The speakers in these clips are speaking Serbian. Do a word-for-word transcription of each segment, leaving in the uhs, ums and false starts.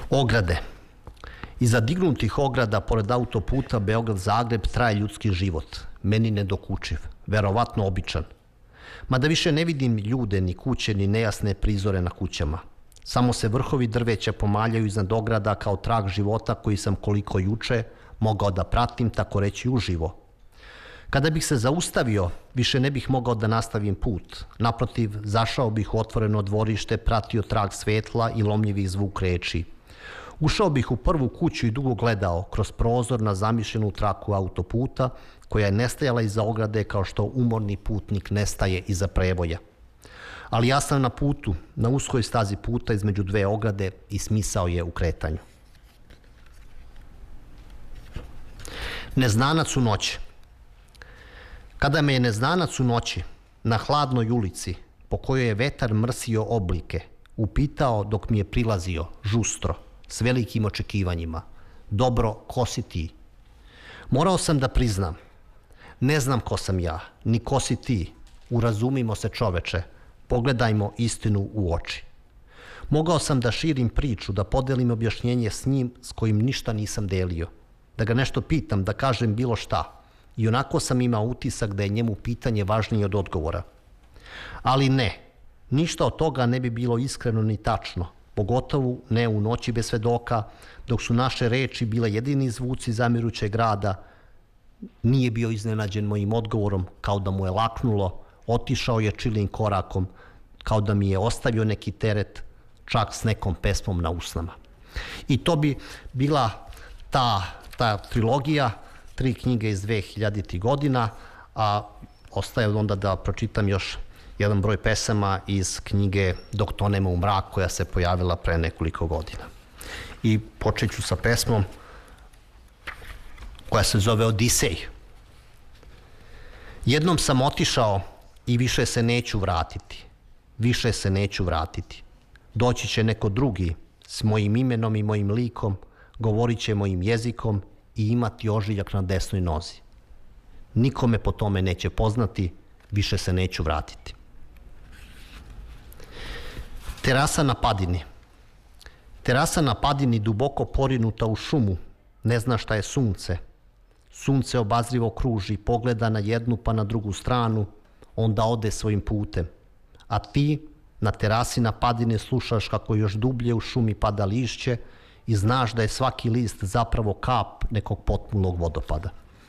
Ograde. Iza dignutih ograda pored autoputa Beograd-Zagreb traje ljudski život, meni nedokučiv, verovatno običan. Mada više ne vidim ljude, ni kuće, ni nejasne prizore na kućama. Samo se vrhovi drveća pomaljaju iznad ograda kao trag života koji sam koliko juče mogao da pratim, tako reći uživo. Kada bih se zaustavio, više ne bih mogao da nastavim put. Naprotiv, zašao bih u otvoreno dvorište, pratio trag svetla i lomljivih zvuk reči. Ušao bih u prvu kuću i dugo gledao kroz prozor na zamišljenu traku autoputa koja je nestajala iza ograde kao što umorni putnik nestaje iza prevoja. Ali ja sam na putu, na uskoj stazi puta između dve ograde i smisao je u kretanju. Neznanac u noći. Kada me je neznanac u noći na hladnoj ulici po kojoj je vetar mrsio oblike upitao dok mi je prilazio žustro, s velikim očekivanjima, dobro, ko si ti? Morao sam da priznam, ne znam ko sam ja, ni ko si ti, urazumimo se čoveče, pogledajmo istinu u oči. Mogao sam da širim priču, da podelim objašnjenje s njim s kojim ništa nisam delio, da ga nešto pitam, da kažem bilo šta. I onako sam imao utisak da je njemu pitanje važnije od odgovora. Ali ne, ništa od toga ne bi bilo iskreno ni tačno, pogotovo ne u noći bez svedoka, dok su naše reči bile jedini zvuci zamirućeg grada. Nije bio iznenađen mojim odgovorom, kao da mu je laknulo, otišao je čilim korakom, kao da mi je ostavio neki teret, čak s nekom pesmom na usnama. I to bi bila ta, ta trilogija, tri knjige iz dve hiljaditih godina, a ostaje onda da pročitam još jedan broj pesama iz knjige Dok tonemo u mrak koja se pojavila pre nekoliko godina. I počet ću sa pesmom koja se zove Odisej. Jednom sam otišao i više se neću vratiti. Više se neću vratiti. Doći će neko drugi s mojim imenom i mojim likom, govorit će mojim jezikom i imati ožiljak na desnoj nozi. Nikome po tome neće poznati, više se neću vratiti. Terasa na padini. Terasa na padini duboko porinuta u šumu, ne zna šta je sunce. Sunce obazrivo kruži, pogleda na jednu pa na drugu stranu, onda ode svojim putem. A ti na terasi na padini slušaš kako još dublje u šumi pada lišće i znaš da je svaki list zapravo kap nekog potpunog vodopada.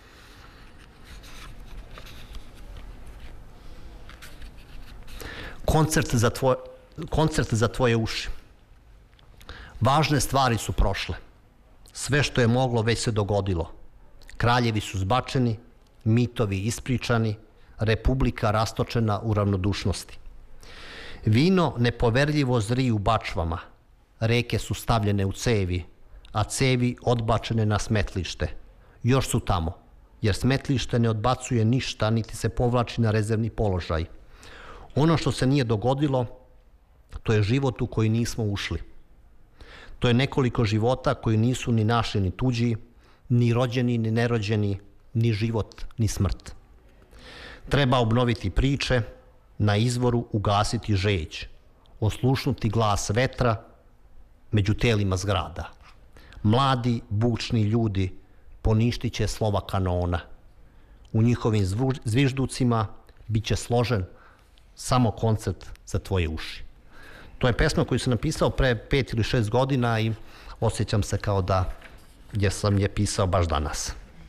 Koncert za tvoje, koncert za tvoje uši. Važne stvari su prošle. Sve što je moglo već se dogodilo. Kraljevi su zbačeni, mitovi ispričani, republika rastočena u ravnodušnosti. Vino nepoverljivo zri u bačvama, reke su stavljene u cevi, a cevi odbačene na smetlište. Još su tamo, jer smetlište ne odbacuje ništa, niti se povlači na rezervni položaj. Ono što se nije dogodilo, to je život u koji nismo ušli. To je nekoliko života koji nisu ni naši, ni tuđi, ni rođeni, ni nerođeni, ni život, ni smrt. Treba obnoviti priče, na izvoru ugasiti žeđ, oslušnuti glas vetra među telima zgrada. Mladi, bučni ljudi poništit će slova kanona. U njihovim zvižducima bit će složen samo koncert za tvoje uši. To je pesma koju sam napisao pre pet ili šest godina i osjećam se kao da jer sam je pisao baš danas.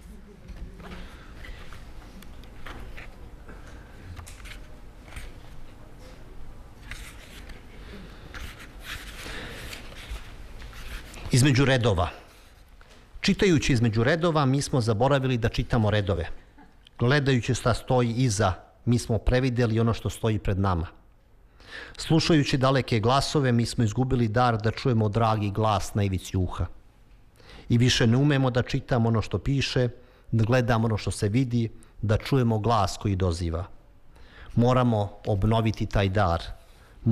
Između redova. Čitajući između redova, mi smo zaboravili da čitamo redove. Gledajući šta stoji iza, mi smo prevideli ono što stoji pred nama. Slušajući daleke glasove, mi smo izgubili dar da čujemo dragi glas na ivici uha. I više ne umemo da čitamo ono što piše, da gledamo ono što se vidi, da čujemo glas koji doziva. Moramo obnoviti taj dar.